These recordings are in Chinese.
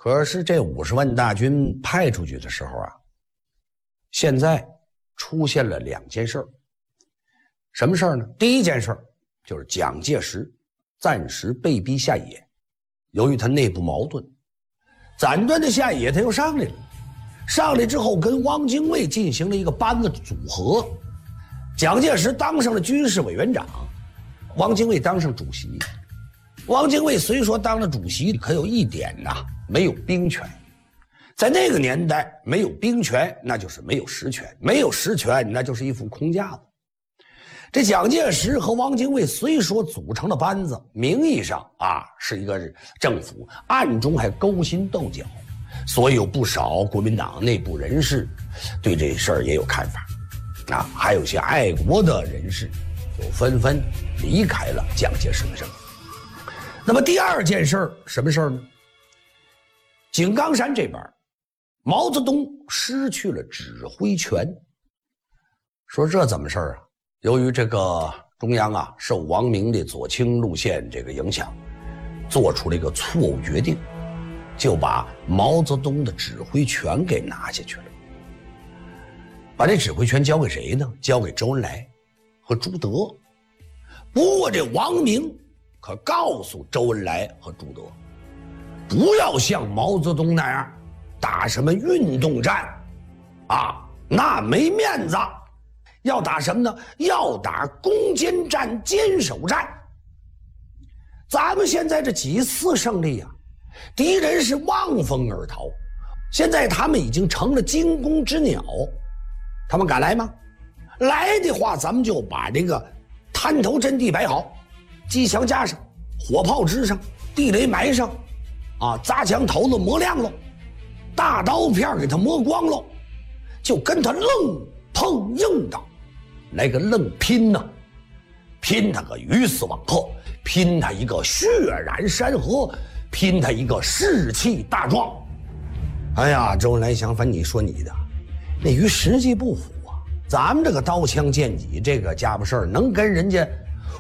可是这50万大军派出去的时候啊，现在出现了2件事儿。什么事儿呢？第一件事儿就是蒋介石暂时被逼下野，由于他内部矛盾，暂断的下野他又上来了。上来之后跟汪精卫进行了一个班子组合，蒋介石当上了军事委员长，汪精卫当上主席。汪精卫虽说当了主席，可有一点呐，没有兵权。在那个年代，没有兵权那就是没有实权，没有实权那就是一副空架子。这蒋介石和汪精卫虽说组成了班子，名义上是一个政府，暗中还勾心斗角，所以有不少国民党内部人士对这事儿也有看法还有些爱国的人士就纷纷离开了蒋介石的政府。那么第二件事儿什么事儿呢？井冈山这边毛泽东失去了指挥权。说这怎么事儿啊？由于这个中央受王明的左倾路线这个影响，做出了一个错误决定，就把毛泽东的指挥权给拿下去了。把这指挥权交给谁呢？交给周恩来和朱德。不过这王明可告诉周恩来和朱德，不要像毛泽东那样打什么运动战那没面子。要打什么呢？要打攻坚战、坚守战。咱们现在这几次胜利敌人是望风而逃，现在他们已经成了惊弓之鸟，他们敢来吗？来的话，咱们就把这个滩头阵地摆好，机枪架上，火炮支上，地雷埋上砸墙头子磨亮了，大刀片给他磨光了，就跟他愣碰硬的来个愣拼拼他个鱼死网破，拼他一个血染山河，拼他一个士气大壮。哎呀，周恩来想，反正你说你的，那与实际不符咱们这个刀枪剑戟这个家伙事儿，能跟人家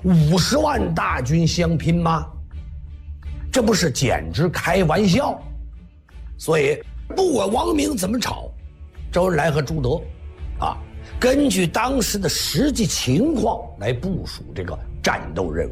50万大军相拼吗？这不是简直开玩笑。所以不管王明怎么吵，周恩来和朱德根据当时的实际情况来部署这个战斗任务。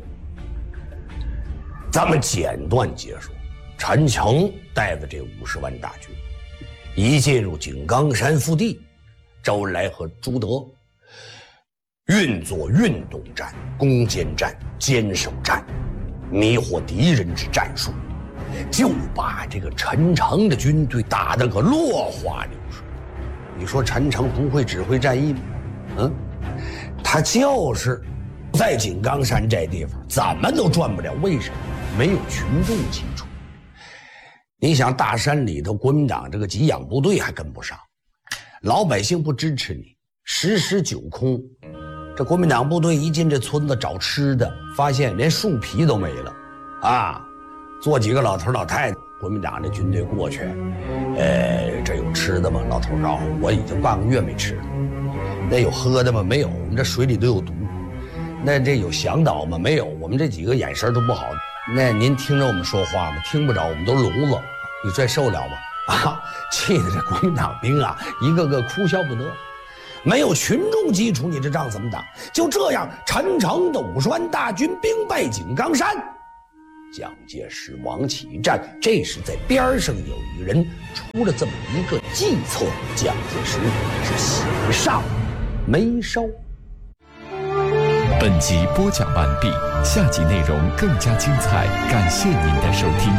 咱们简短结束，陈诚带着这50万大军一进入井冈山腹地，周恩来和朱德运作运动战、攻坚战、坚守战，迷惑敌人之战术，就把这个陈诚的军队打得个落花流水。你说陈诚不会指挥战役吗？他就是在井冈山这地方怎么都转不了。为什么？没有群众基础。你想大山里头国民党这个给养部队还跟不上，老百姓不支持你，时时9空。这国民党部队一进这村子找吃的，发现连树皮都没了坐几个老头老太太。国民党的军队过去，这有吃的吗？老头告诉我已经半个月没吃了。那有喝的吗？没有，我们这水里都有毒。那这有向导吗？没有，我们这几个眼神都不好。那您听着我们说话吗？听不着，我们都聋子。你这受了吗？气得这国民党兵一个个哭笑不得。没有群众基础，你这仗怎么打？就这样，陈诚的50万大军兵败井冈山。蒋介石王起义战，这时在边上有一个人出了这么一个计策，蒋介石是喜上眉梢。 本集播讲完毕，下集内容更加精彩，感谢您的收听。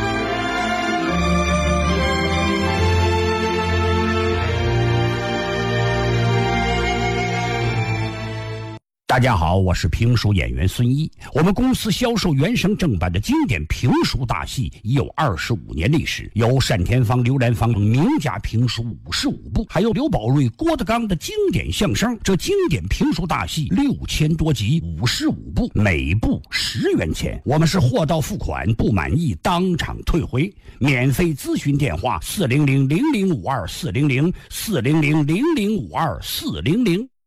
大家好，我是评书演员孙一。我们公司销售原声正版的经典评书大戏已有25年历史，有单田芳、刘兰芳名家评书55部，还有刘宝瑞、郭德纲的经典相声。这经典评书大戏6000多集，55部，每部10元钱。我们是货到付款，不满意当场退回。免费咨询电话：400-0052-400，400-0052-400。